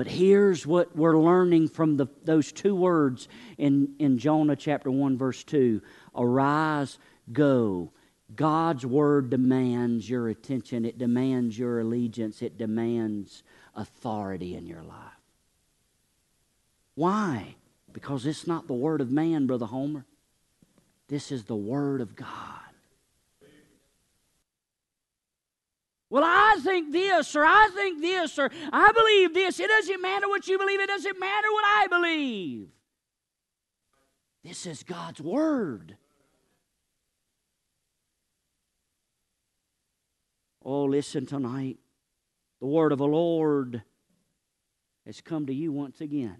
But here's what we're learning from those two words in Jonah chapter 1, verse 2. Arise, go. God's Word demands your attention. It demands your allegiance. It demands authority in your life. Why? Because it's not the Word of man, Brother Homer. This is the Word of God. Well, I think this, or I think this, or I believe this. It doesn't matter what you believe. It doesn't matter what I believe. This is God's Word. Oh, listen tonight. The Word of the Lord has come to you once again.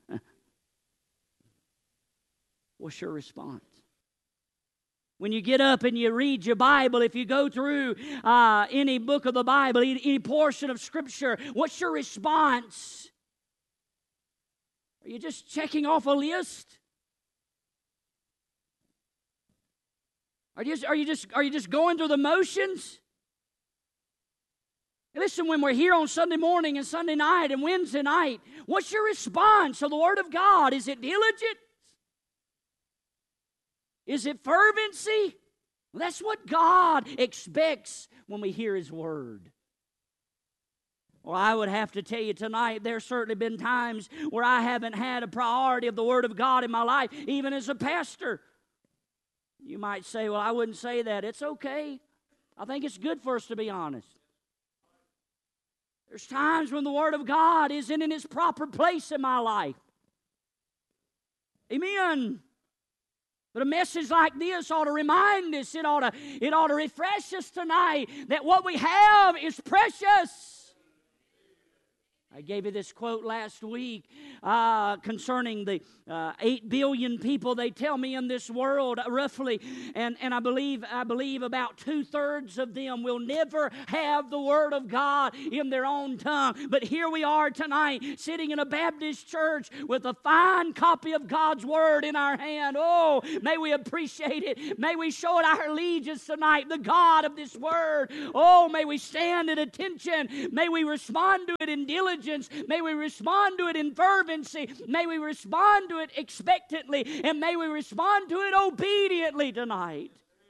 What's your response? When you get up and you read your Bible, if you go through any book of the Bible, any portion of Scripture, what's your response? Are you just checking off a list? Are you just going through the motions? Listen, when we're here on Sunday morning and Sunday night and Wednesday night, what's your response to the Word of God? Is it diligent? Is it fervency? Well, that's what God expects when we hear His Word. Well, I would have to tell you tonight, there's certainly been times where I haven't had a priority of the Word of God in my life, even as a pastor. You might say, well, I wouldn't say that. It's okay. I think it's good for us to be honest. There's times when the Word of God isn't in its proper place in my life. Amen. But a message like this ought to remind us, it ought to refresh us tonight that what we have is precious. I gave you this quote last week concerning the 8 billion people they tell me in this world, roughly, and I believe about 2/3 of them will never have the Word of God in their own tongue. But here we are tonight, sitting in a Baptist church with a fine copy of God's Word in our hand. Oh, may we appreciate it. May we show it our allegiance tonight, the God of this Word. Oh, may we stand at attention. May we respond to it in diligence. May we respond to it in fervency. May we respond to it expectantly. And may we respond to it obediently tonight.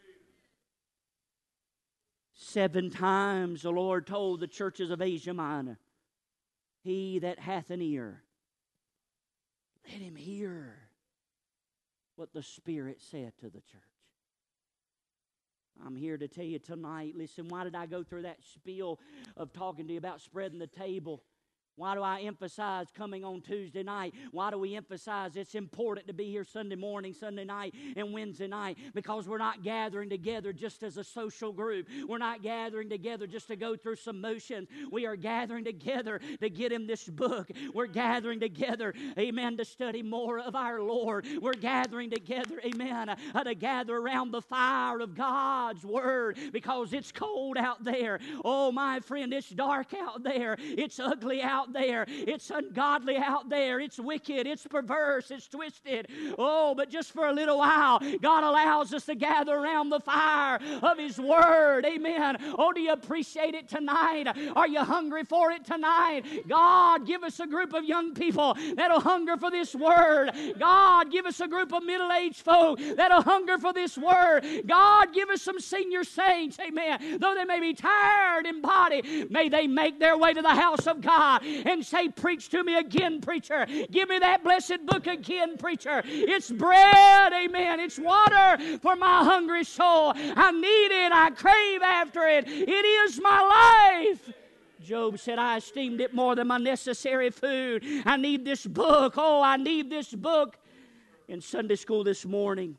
7 times the Lord told the churches of Asia Minor, he that hath an ear, let him hear what the Spirit said to the church. I'm here to tell you tonight, listen, why did I go through that spiel of talking to you about spreading the table? Why do I emphasize coming on Tuesday night? Why do we emphasize it's important to be here Sunday morning, Sunday night, and Wednesday night? Because we're not gathering together just as a social group. We're not gathering together just to go through some motions. We are gathering together to get in this book. We're gathering together, amen, to study more of our Lord. We're gathering together, amen, to gather around the fire of God's Word because it's cold out there. Oh, my friend, it's dark out there. It's ugly out there. It's ungodly out there. It's wicked. It's perverse. It's twisted. Oh, but just for a little while, God allows us to gather around the fire of His Word. Amen. Oh, do you appreciate it tonight? Are you hungry for it tonight? God, give us a group of young people that'll hunger for this Word. God, give us a group of middle-aged folk that'll hunger for this Word. God, give us some senior saints. Amen. Though they may be tired in body, may they make their way to the house of God and say, preach to me again, preacher. Give me that blessed book again, preacher. It's bread, amen. It's water for my hungry soul. I need it. I crave after it. It is my life. Job said, I esteemed it more than my necessary food. I need this book. Oh, I need this book. In Sunday school this morning,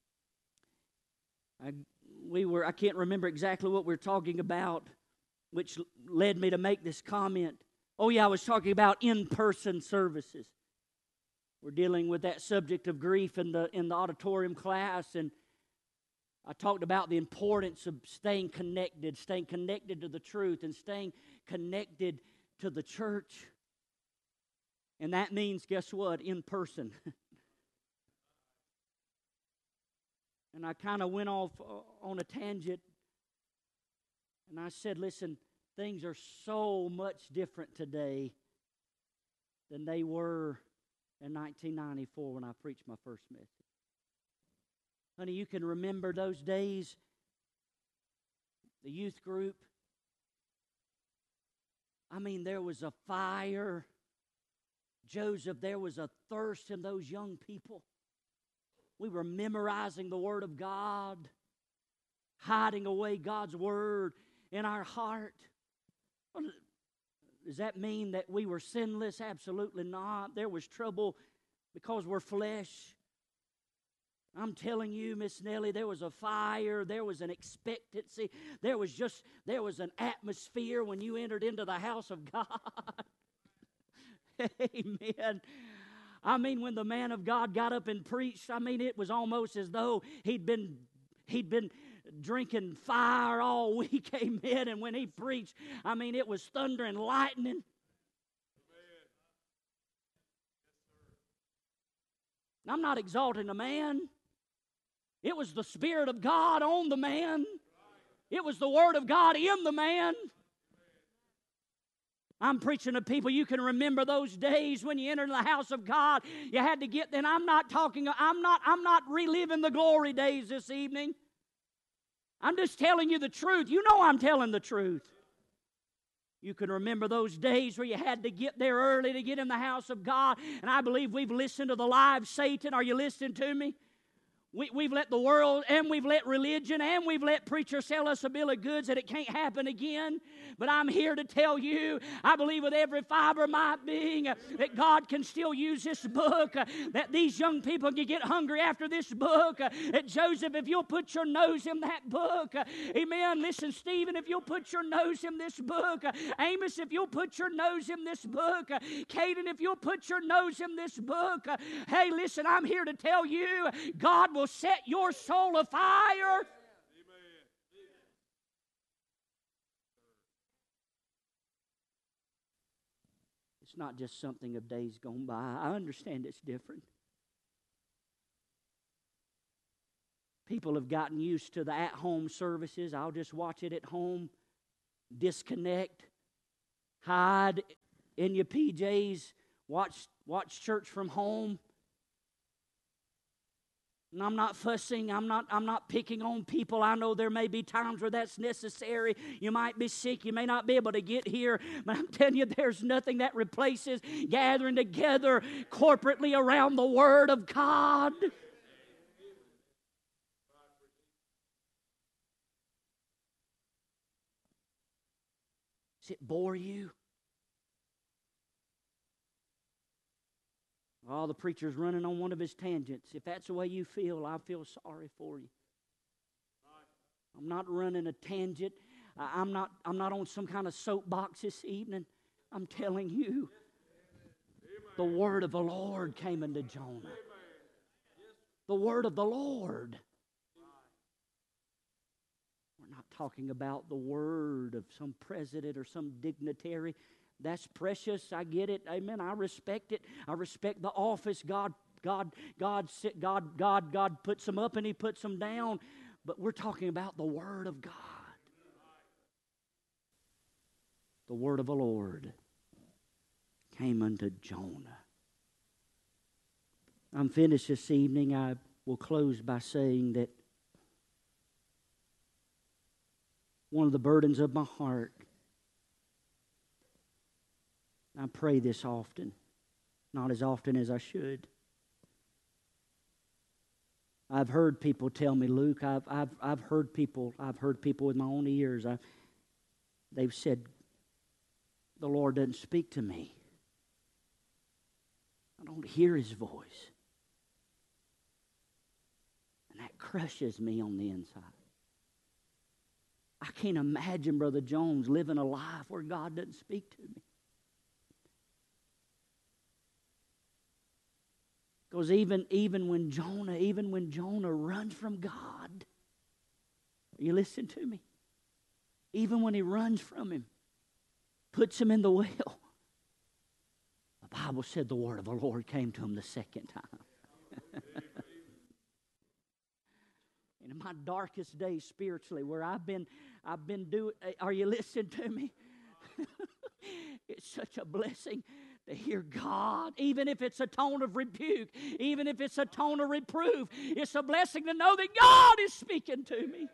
I can't remember exactly what we're talking about, which led me to make this comment. Oh yeah, I was talking about in-person services. We're dealing with that subject of grief in the auditorium class, and I talked about the importance of staying connected to the truth, and staying connected to the church. And that means, guess what? In person. And I kind of went off on a tangent, and I said, listen, things are so much different today than they were in 1994 when I preached my first message. Honey, you can remember those days, the youth group. I mean, there was a fire. Joseph, there was a thirst in those young people. We were memorizing the Word of God, hiding away God's Word in our heart. Does that mean that we were sinless? Absolutely not. There was trouble because we're flesh. I'm telling you, Miss Nellie, there was a fire, there was an expectancy, there was an atmosphere when you entered into the house of God. Amen. I mean, when the man of God got up and preached, I mean, it was almost as though he'd been drinking fire all week. Amen. And when he preached, I mean, it was thunder and lightning. I'm not exalting a man. It was the Spirit of God on the man. It was the Word of God in the man. I'm preaching to people. You can remember those days when you entered the house of God. You had to get. And I'm not reliving the glory days this evening. I'm just telling you the truth. You know I'm telling the truth. You can remember those days where you had to get there early to get in the house of God. And I believe we've listened to the live Satan. Are you listening to me? We've let the world and we've let religion and we've let preachers sell us a bill of goods that it can't happen again. But I'm here to tell you, I believe with every fiber of my being that God can still use this book, that these young people can get hungry after this book. That Joseph, if you'll put your nose in that book, amen. Listen, Stephen, if you'll put your nose in this book, Amos, if you'll put your nose in this book, Caden, if you'll put your nose in this book, hey, listen, I'm here to tell you, God will set your soul afire. It's not just something of days gone by. I understand it's different. People have gotten used to the at-home services. I'll just watch it at home, disconnect, hide in your PJs, watch church from home. And I'm not fussing. I'm not picking on people. I know there may be times where that's necessary. You might be sick. You may not be able to get here. But I'm telling you, there's nothing that replaces gathering together corporately around the Word of God. Does it bore you? Oh, the preacher's running on one of his tangents. If that's the way you feel, I feel sorry for you. I'm not running a tangent. I'm not on some kind of soapbox this evening. I'm telling you, the word of the Lord came into Jonah. The word of the Lord. We're not talking about the word of some president or some dignitary. That's precious. I get it. Amen. I respect it. I respect the office. God puts them up and He puts them down. But we're talking about the Word of God. The word of the Lord came unto Jonah. I'm finished this evening. I will close by saying that one of the burdens of my heart, I pray this often, not as often as I should. I've heard people tell me, Luke, I've heard people with my own ears. They've said, the Lord doesn't speak to me. I don't hear His voice. And that crushes me on the inside. I can't imagine Brother Jones living a life where God doesn't speak to me. Because even when Jonah runs from God, are you listening to me? Even when he runs from Him, puts him in the well, the Bible said the word of the Lord came to him the second time. And in my darkest days spiritually, where I've been doing, are you listening to me? It's such a blessing to hear God, even if it's a tone of rebuke, even if it's a tone of reproof. It's a blessing to know that God is speaking to me.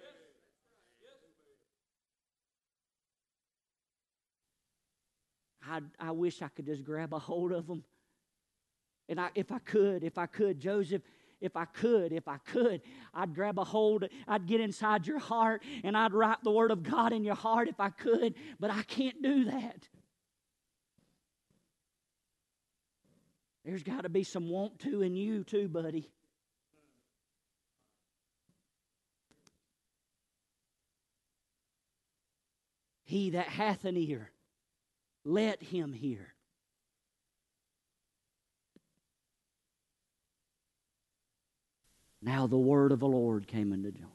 I wish I could just grab a hold of them. And if I could, Joseph, if I could, I'd grab a hold, I'd get inside your heart, and I'd write the Word of God in your heart if I could, but I can't do that. There's got to be some want to in you too, buddy. He that hath an ear, let him hear. Now the word of the Lord came unto Jonah.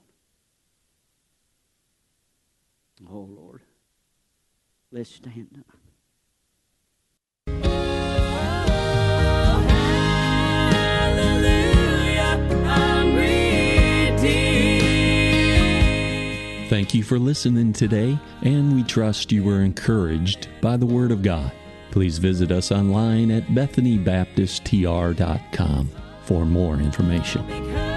Oh, Lord. Let's stand up. Thank you for listening today, and we trust you were encouraged by the Word of God. Please visit us online at BethanyBaptistTR.com for more information.